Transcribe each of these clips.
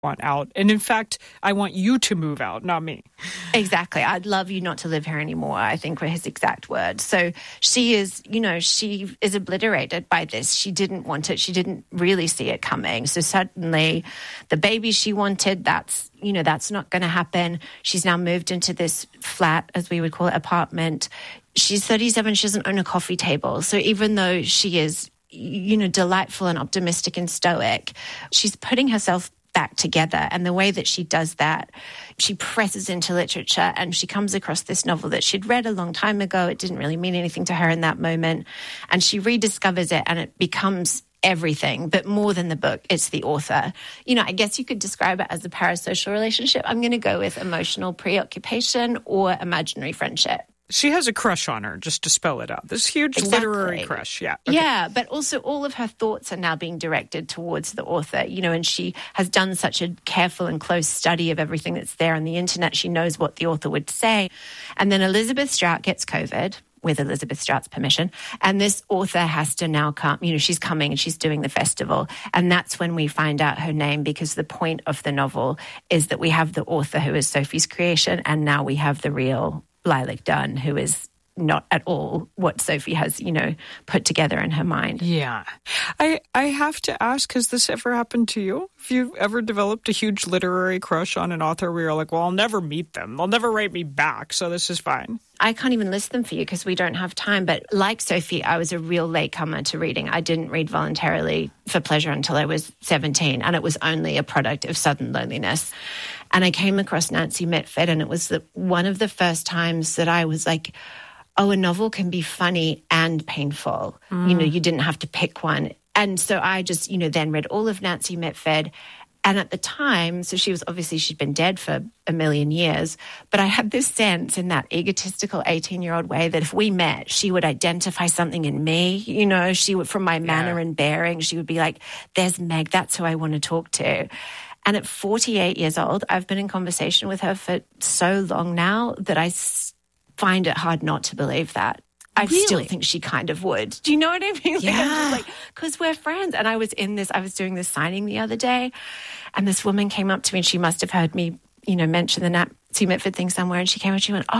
want out. And in fact, I want you to move out, not me. Exactly. I'd love you not to live here anymore, I think were his exact words. So she is, she is obliterated by this. She didn't want it. She didn't really see it coming. So suddenly the baby she wanted, that's not going to happen. She's now moved into this flat, as we would call it, apartment. She's 37. She doesn't own a coffee table. So even though she is, delightful and optimistic and stoic, she's putting herself back together. And the way that she does that, she presses into literature and she comes across this novel that she'd read a long time ago. It didn't really mean anything to her in that moment. And she rediscovers it and it becomes everything. But more than the book, it's the author. I guess you could describe it as a parasocial relationship. I'm going to go with emotional preoccupation or imaginary friendship. She has a crush on her, just to spell it out. This huge literary crush, yeah. Okay. Yeah, but also all of her thoughts are now being directed towards the author, and she has done such a careful and close study of everything that's there on the internet. She knows what the author would say. And then Elizabeth Strout gets COVID, with Elizabeth Strout's permission. And this author has to now come, she's coming and she's doing the festival. And that's when we find out her name, because the point of the novel is that we have the author who is Sophie's creation, and now we have the real Lilac Dunn, who is not at all what Sophie has, put together in her mind. Yeah. I have to ask, has this ever happened to you? Have you ever developed a huge literary crush on an author where you're like, well, I'll never meet them. They'll never write me back, so this is fine? I can't even list them for you because we don't have time. But like Sophie, I was a real latecomer to reading. I didn't read voluntarily for pleasure until I was 17, and it was only a product of sudden loneliness. And I came across Nancy Mitford, and it was one of the first times that I was like, oh, a novel can be funny and painful. You didn't have to pick one. And so I just, then read all of Nancy Mitford. And at the time, so she'd been dead for a million years, but I had this sense in that egotistical 18-year-old way that if we met, she would identify something in me, she would, from my manner and bearing, she would be like, there's Meg, that's who I want to talk to. And at 48 years old, I've been in conversation with her for so long now that I find it hard not to believe that. I still think she kind of would. Do you know what I mean? Yeah. Because we're friends. And I was doing this signing the other day, and this woman came up to me, and she must have heard me, mention the Nancy Mitford thing somewhere. And she came and she went,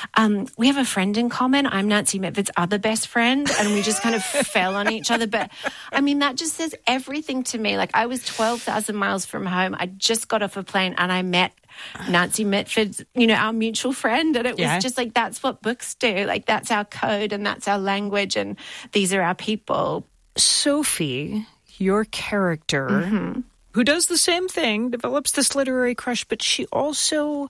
we have a friend in common. I'm Nancy Mitford's other best friend. And we just kind of fell on each other. But I mean, that just says everything to me. Like, I was 12,000 miles from home. I just got off a plane and I met Nancy Mitford's, our mutual friend. And it was just like, that's what books do. Like, that's our code and that's our language. And these are our people. Sophie, your character, who does the same thing, develops this literary crush, but she also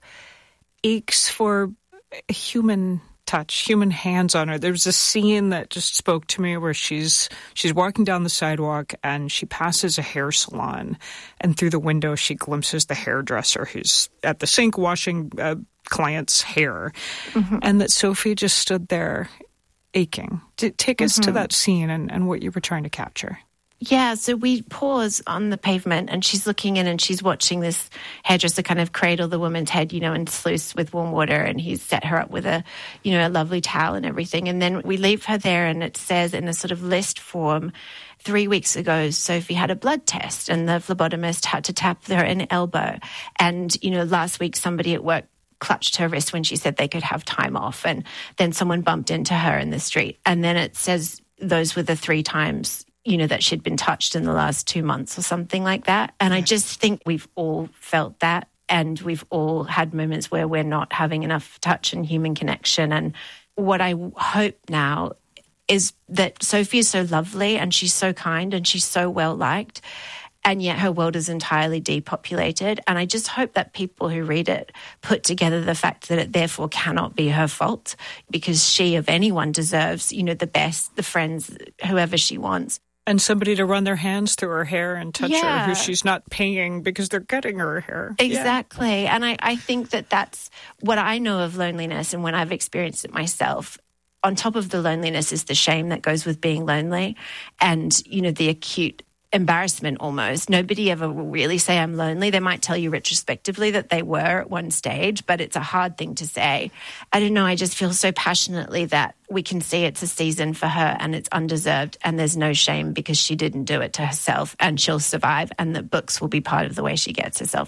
aches for a human touch, human hands on her. There's a scene that just spoke to me where she's walking down the sidewalk and she passes a hair salon, and through the window she glimpses the hairdresser who's at the sink washing a client's hair, and that Sophie just stood there aching. Take us to that scene and what you were trying to capture. Yeah, so we pause on the pavement and she's looking in and she's watching this hairdresser kind of cradle the woman's head, and sluice with warm water, and he's set her up with a lovely towel and everything. And then we leave her there and it says in a sort of list form, 3 weeks ago, Sophie had a blood test and the phlebotomist had to tap her in the elbow. And, last week somebody at work clutched her wrist when she said they could have time off. And then someone bumped into her in the street. And then it says those were the 3 times that she'd been touched in the last 2 months or something like that. And I just think we've all felt that, and we've all had moments where we're not having enough touch and human connection. And what I hope now is that Sophie is so lovely and she's so kind and she's so well-liked, and yet her world is entirely depopulated. And I just hope that people who read it put together the fact that it therefore cannot be her fault, because she, of anyone, deserves, the best, the friends, whoever she wants. And somebody to run their hands through her hair and touch her, who she's not paying because they're cutting her hair. Exactly. Yeah. And I think that that's what I know of loneliness, and when I've experienced it myself, on top of the loneliness is the shame that goes with being lonely, and, the acute embarrassment almost. Nobody ever will really say I'm lonely. They might tell you retrospectively that they were at one stage, but it's a hard thing to say. I don't know. I just feel so passionately that we can see it's a season for her and it's undeserved and there's no shame because she didn't do it to herself and she'll survive and the books will be part of the way she gets herself